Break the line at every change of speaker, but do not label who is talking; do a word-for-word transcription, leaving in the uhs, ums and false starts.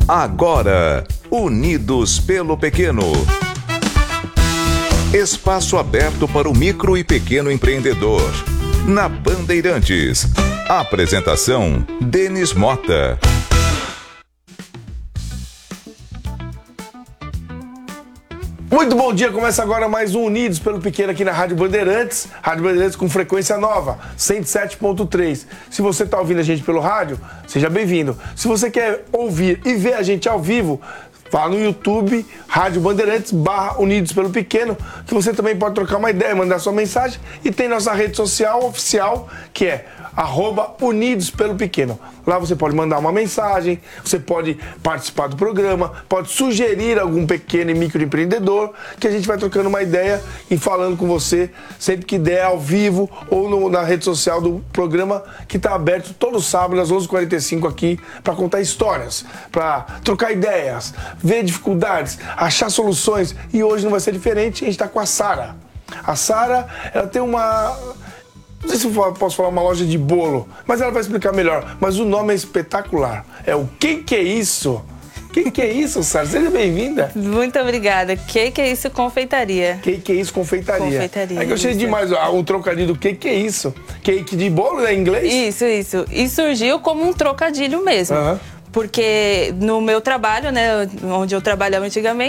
Agora, Unidos pelo Pequeno. Espaço aberto para o micro e pequeno empreendedor. Na Bandeirantes. Apresentação: Denis Mota.
Muito bom dia, começa agora mais um Unidos pelo Pequeno aqui na Rádio Bandeirantes. Rádio Bandeirantes com frequência nova, cento e sete ponto três. Se você está ouvindo a gente pelo rádio, seja bem-vindo. Se você quer ouvir e ver a gente ao vivo, vá no YouTube, Rádio Bandeirantes, barra Unidos pelo Pequeno, que você também pode trocar uma ideia, mandar sua mensagem. E tem nossa rede social oficial, que é arroba Unidos pelo Pequeno. Lá você pode mandar uma mensagem, você pode participar do programa, pode sugerir algum pequeno e microempreendedor, que a gente vai trocando uma ideia e falando com você sempre que der, ao vivo ou no, na rede social do programa, que está aberto todo sábado às onze e quarenta e cinco aqui para contar histórias, para trocar ideias, ver dificuldades, achar soluções. E hoje não vai ser diferente, a gente está com a Sara. A Sara, ela tem uma... Não sei se eu posso falar uma loja de bolo, mas ela vai explicar melhor. Mas o nome é espetacular. É o Que Que É Isso? Que Que É Isso, Sara? Seja bem-vinda.
Muito obrigada. Que Que É Isso? Confeitaria.
Que Que É Isso? Confeitaria.
Confeitaria.
É que eu achei demais um trocadilho do Que Que É Isso? Cake de bolo, né, em inglês?
Isso, isso. E surgiu como um trocadilho mesmo.
Uhum.
Porque no meu trabalho, né, onde eu trabalhava antigamente,